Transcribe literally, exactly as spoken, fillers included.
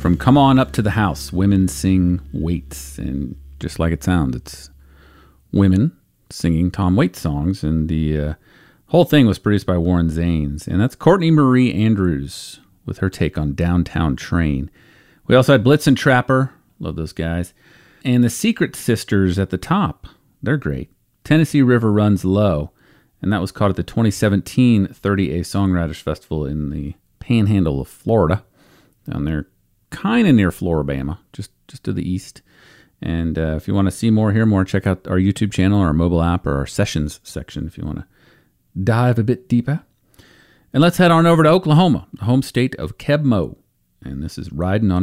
from Come On Up to the House, Women Sing Waits. And just like it sounds, it's women singing Tom Waits songs. And the uh, whole thing was produced by Warren Zanes. And that's Courtney Marie Andrews with her take on Downtown Train. We also had Blitzen Trapper. Love those guys. And the Secret Sisters at the top. They're great. Tennessee River Runs Low. And that was caught at the twenty seventeen thirty A Songwriters Festival in the Panhandle of Florida. Down there, kind of near Floribama, just, just to the east. And uh, if you want to see more, hear more, check out our YouTube channel, our mobile app, or our sessions section if you want to dive a bit deeper. And let's head on over to Oklahoma, the home state of Keb Mo. And this is Riding on